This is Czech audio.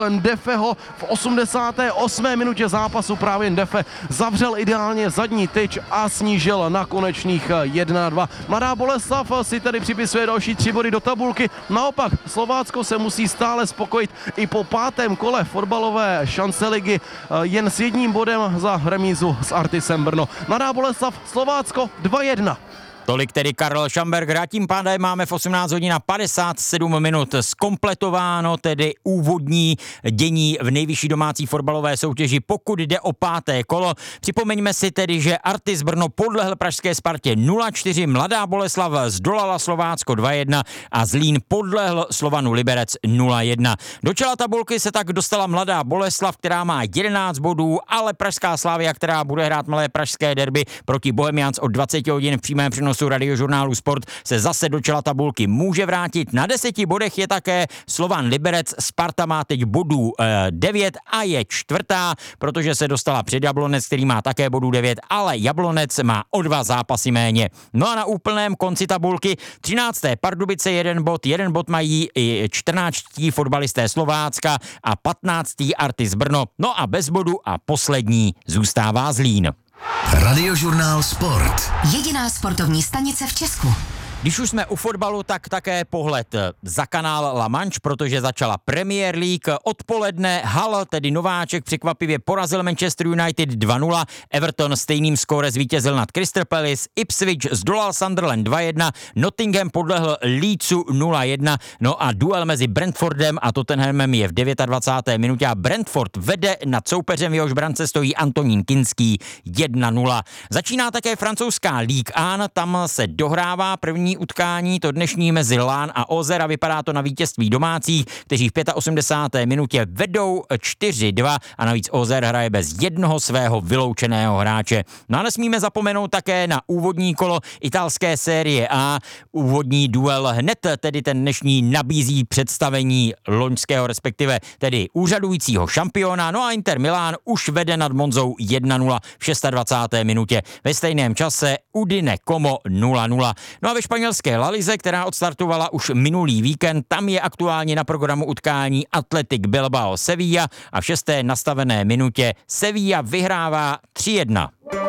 Ndefeho v 88. minutě zápasu právě Ndefe zavřel ideálně zadní tyč a snížil na konečných 1-2. Mladá Boleslav si tedy připisuje další 3 body do tabulky. Naopak Slovácko se musí stále spokojit i po 5. kole fotbalové šance ligy jen s 1 bodem za remízu s Artisem Brno. Mladá Boleslav, Slovácko 2-1. Tolik tedy Karel Šamberger a tím pádem máme v 18 hodin a 57 minut zkompletováno tedy úvodní dění v nejvyšší domácí fotbalové soutěži, pokud jde o 5. kolo. Připomeňme si tedy, že Artis Brno podlehl pražské Spartě 0-4, Mladá Boleslav zdolala Slovácko 2-1 a Zlín podlehl Slovanu Liberec 0-1. Do čela tabulky se tak dostala Mladá Boleslav, která má 11 bodů, ale pražská Slavia, která bude hrát malé pražské derby proti Bohemians od 20 hodin v přímém přenosu Radiožurnálu Sport, se zase do čela tabulky může vrátit. Na 10 bodech je také Slovan Liberec, Sparta má teď bodů 9 a je 4., protože se dostala před Jablonec, který má také bodů 9, ale Jablonec má o 2 zápasy méně. No a na úplném konci tabulky 13. Pardubice 1 bod mají i 14 fotbalisté Slovácka a 15. Artis Brno, no a bez bodu a poslední zůstává Zlín. Radiožurnál Sport. Jediná sportovní stanice v Česku. Když už jsme u fotbalu, tak také pohled za kanál La Manche, protože začala Premier League. Odpoledne Hull, tedy nováček, překvapivě porazil Manchester United 2-0. Everton stejným skóre zvítězil nad Crystal Palace. Ipswich zdolal Sunderland 2-1. Nottingham podlehl Leedsu 0-1. No a duel mezi Brentfordem a Tottenhamem je v 29. minutě a Brentford vede nad soupeřem, v jehož brance stojí Antonín Kinský 1-0. Začíná také francouzská Ligue 1, tam se dohrává první utkání, to dnešní mezi Lán a Auxerre, a vypadá to na vítězství domácích, kteří v 85. minutě vedou 4-2 a navíc Auxerre hraje bez jednoho svého vyloučeného hráče. No a nesmíme zapomenout také na úvodní kolo italské série A. Úvodní duel hned tedy ten dnešní nabízí představení loňského, respektive tedy úřadujícího šampiona. No a Inter Milán už vede nad Monzou 1-0 v 26. minutě. Ve stejném čase Udine Como 0-0. No a ve španělské La Lize, která odstartovala už minulý víkend, tam je aktuálně na programu utkání Athletic Bilbao Sevilla a v 6. nastavené minutě Sevilla vyhrává 3-1.